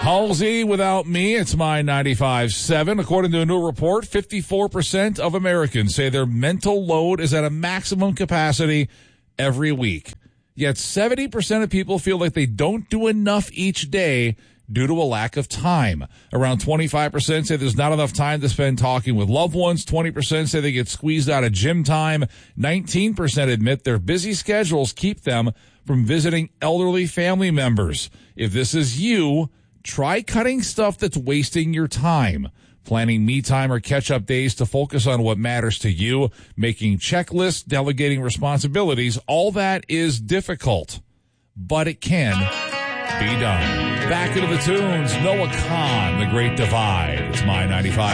Halsey, Without Me, it's my 95.7. According to a new report, 54% of Americans say their mental load is at a maximum capacity every week. Yet 70% of people feel like they don't do enough each day due to a lack of time. Around 25% say there's not enough time to spend talking with loved ones. 20% say they get squeezed out of gym time. 19% admit their busy schedules keep them from visiting elderly family members. If this is you, try cutting stuff that's wasting your time. Planning me time or catch-up days to focus on what matters to you. Making checklists, delegating responsibilities. All that is difficult, but it can be done. Back into the tunes. Noah Kahan, The Great Divide. It's my 95.